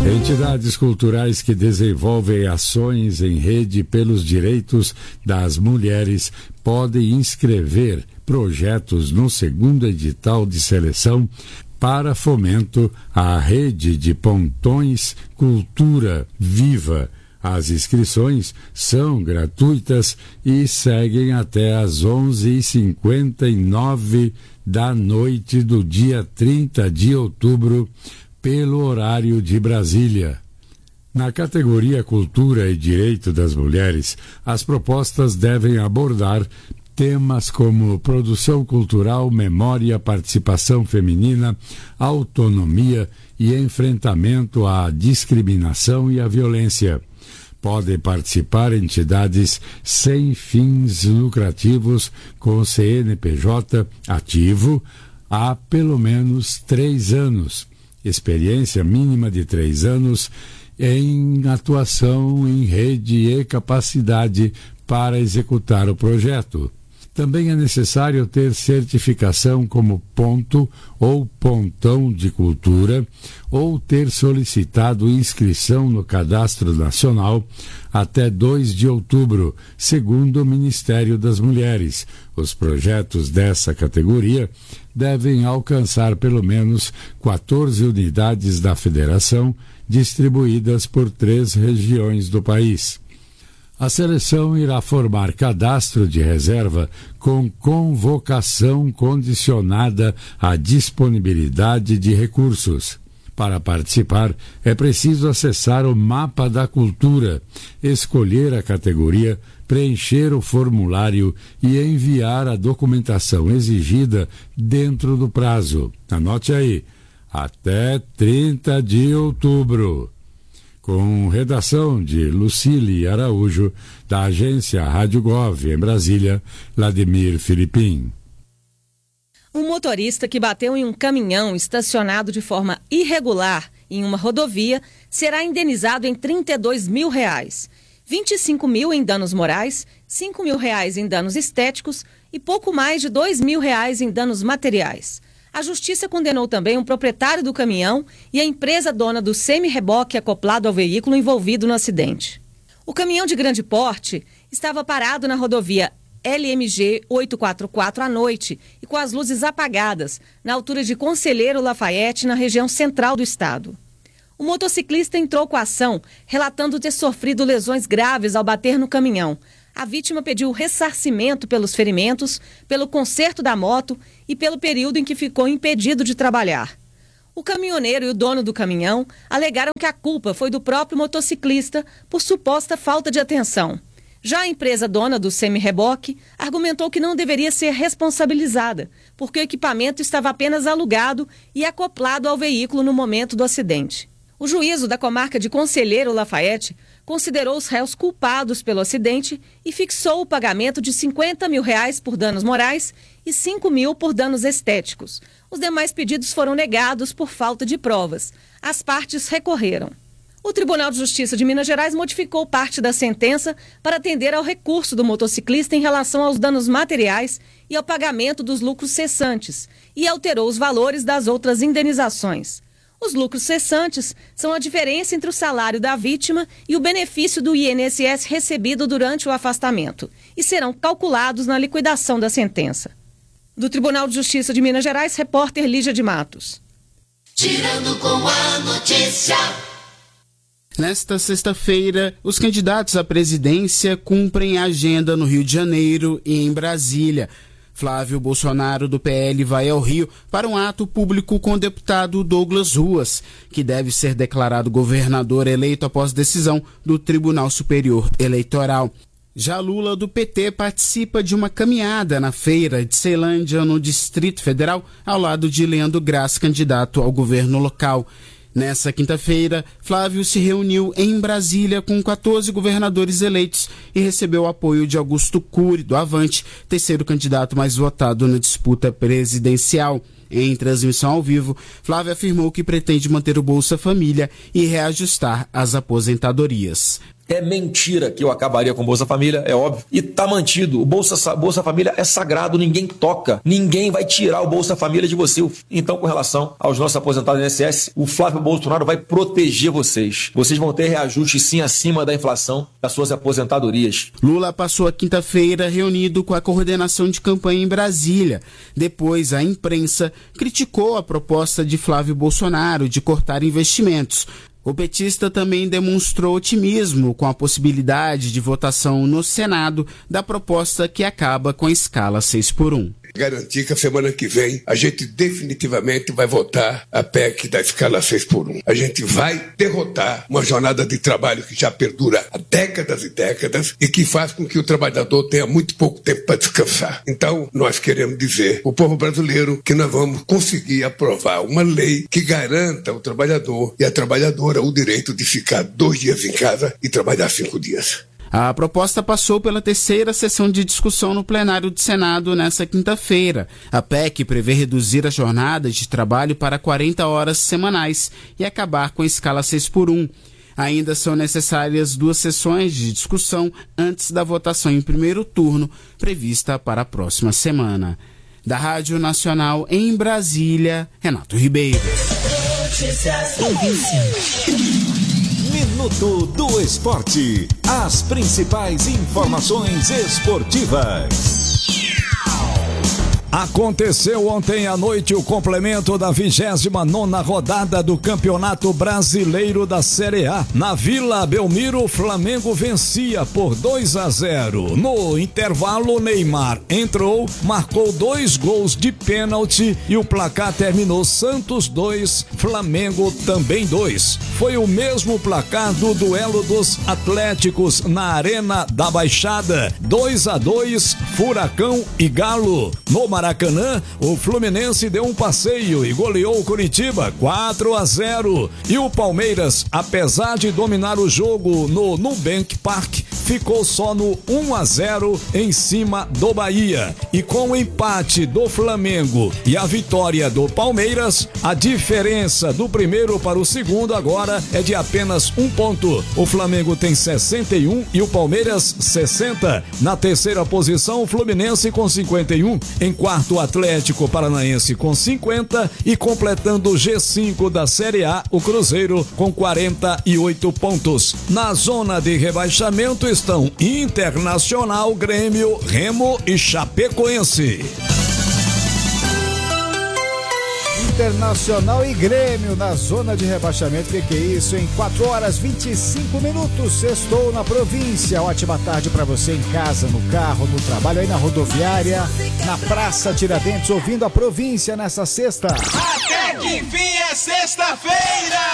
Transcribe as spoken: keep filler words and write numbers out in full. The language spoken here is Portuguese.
Entidades culturais que desenvolvem ações em rede pelos direitos das mulheres podem inscrever projetos no segundo edital de seleção para fomento à rede de pontões Cultura Viva. As inscrições são gratuitas e seguem até às onze e cinquenta e nove da noite do dia trinta de outubro, pelo horário de Brasília. Na categoria Cultura e Direito das Mulheres, as propostas devem abordar temas como produção cultural, memória, participação feminina, autonomia e enfrentamento à discriminação e à violência. Podem participar entidades sem fins lucrativos com C N P J ativo há pelo menos três anos. Experiência mínima de três anos em atuação em rede e capacidade para executar o projeto. Também é necessário ter certificação como ponto ou pontão de cultura ou ter solicitado inscrição no Cadastro Nacional até dois de outubro, segundo o Ministério das Mulheres. Os projetos dessa categoria devem alcançar pelo menos quatorze unidades da federação, distribuídas por três regiões do país. A seleção irá formar cadastro de reserva com convocação condicionada à disponibilidade de recursos. Para participar, é preciso acessar o Mapa da Cultura, escolher a categoria, preencher o formulário e enviar a documentação exigida dentro do prazo. Anote aí, até trinta de outubro. Com redação de Lucília Araújo, da agência Rádio Gov, em Brasília, Vladimir Filipim. Um motorista que bateu em um caminhão estacionado de forma irregular em uma rodovia será indenizado em trinta e dois mil reais, vinte e cinco mil em danos morais, cinco mil reais em danos estéticos e pouco mais de dois mil reais em danos materiais. A Justiça condenou também um proprietário do caminhão e a empresa dona do semi-reboque acoplado ao veículo envolvido no acidente. O caminhão de grande porte estava parado na rodovia L M G oitocentos e quarenta e quatro à noite e com as luzes apagadas, na altura de Conselheiro Lafayette, na região central do estado. O motociclista entrou com a ação, relatando ter sofrido lesões graves ao bater no caminhão. A vítima pediu ressarcimento pelos ferimentos, pelo conserto da moto e pelo período em que ficou impedido de trabalhar. O caminhoneiro e o dono do caminhão alegaram que a culpa foi do próprio motociclista por suposta falta de atenção. Já a empresa dona do semi-reboque argumentou que não deveria ser responsabilizada, porque o equipamento estava apenas alugado e acoplado ao veículo no momento do acidente. O juízo da comarca de Conselheiro Lafayette considerou os réus culpados pelo acidente e fixou o pagamento de cinquenta mil reais por danos morais e cinco mil por danos estéticos. Os demais pedidos foram negados por falta de provas. As partes recorreram. O Tribunal de Justiça de Minas Gerais modificou parte da sentença para atender ao recurso do motociclista em relação aos danos materiais e ao pagamento dos lucros cessantes e alterou os valores das outras indenizações. Os lucros cessantes são a diferença entre o salário da vítima e o benefício do I N S S recebido durante o afastamento e serão calculados na liquidação da sentença. Do Tribunal de Justiça de Minas Gerais, repórter Lígia de Matos. Tirando com a notícia. Nesta sexta-feira, os candidatos à presidência cumprem a agenda no Rio de Janeiro e em Brasília. Flávio Bolsonaro, do P L, vai ao Rio para um ato público com o deputado Douglas Ruas, que deve ser declarado governador eleito após decisão do Tribunal Superior Eleitoral. Já Lula, do P T, participa de uma caminhada na feira de Ceilândia, no Distrito Federal, ao lado de Leandro Graz, candidato ao governo local. Nessa quinta-feira, Flávio se reuniu em Brasília com quatorze governadores eleitos e recebeu o apoio de Augusto Cury, do Avante, terceiro candidato mais votado na disputa presidencial. Em transmissão ao vivo, Flávio afirmou que pretende manter o Bolsa Família e reajustar as aposentadorias. É mentira que eu acabaria com o Bolsa Família, é óbvio. E tá mantido. O Bolsa, Bolsa Família é sagrado, ninguém toca. Ninguém vai tirar o Bolsa Família de você. Então, com relação aos nossos aposentados do I N S S, o Flávio Bolsonaro vai proteger vocês. Vocês vão ter reajuste sim acima da inflação das suas aposentadorias. Lula passou a quinta-feira reunido com a coordenação de campanha em Brasília. Depois, a imprensa criticou a proposta de Flávio Bolsonaro de cortar investimentos. O petista também demonstrou otimismo com a possibilidade de votação no Senado da proposta que acaba com a escala seis por um. Garantir que a semana que vem a gente definitivamente vai votar a P E C da escala seis por um. A gente vai derrotar uma jornada de trabalho que já perdura há décadas e décadas e que faz com que o trabalhador tenha muito pouco tempo para descansar. Então, nós queremos dizer ao povo brasileiro que nós vamos conseguir aprovar uma lei que garanta ao trabalhador e à trabalhadora o direito de ficar dois dias em casa e trabalhar cinco dias. A proposta passou pela terceira sessão de discussão no plenário do Senado nesta quinta-feira. A P E C prevê reduzir a jornada de trabalho para quarenta horas semanais e acabar com a escala seis por um. Ainda são necessárias duas sessões de discussão antes da votação em primeiro turno, prevista para a próxima semana. Da Rádio Nacional em Brasília, Renato Ribeiro. Minuto do Esporte. As principais informações esportivas. Aconteceu ontem à noite o complemento da vigésima nona rodada do Campeonato Brasileiro da Série A. Na Vila Belmiro, o Flamengo vencia por dois a zero. No intervalo, Neymar entrou, marcou dois gols de pênalti e o placar terminou Santos dois, Flamengo também dois. Foi o mesmo placar do duelo dos Atléticos na Arena da Baixada, dois a dois, Furacão e Galo. No Maracanã, o Fluminense deu um passeio e goleou o Coritiba quatro a zero. E o Palmeiras, apesar de dominar o jogo no Nubank Park, ficou só no um a zero em cima do Bahia. E com o empate do Flamengo e a vitória do Palmeiras, a diferença do primeiro para o segundo agora é de apenas um ponto. O Flamengo tem sessenta e um e o Palmeiras sessenta. Na terceira posição, o Fluminense com cinquenta e um. Em quarto, o Atlético Paranaense com cinquenta e completando o G cinco da Série A, o Cruzeiro com quarenta e oito pontos. Na zona de rebaixamento estão Internacional, Grêmio, Remo e Chapecoense. Internacional e Grêmio na zona de rebaixamento. Que que é isso, em quatro horas e vinte e cinco minutos, sextou na província. Ótima tarde para você em casa, no carro, no trabalho, aí na rodoviária, na Praça Tiradentes, ouvindo a província nessa sexta. Até que enfim é sexta-feira!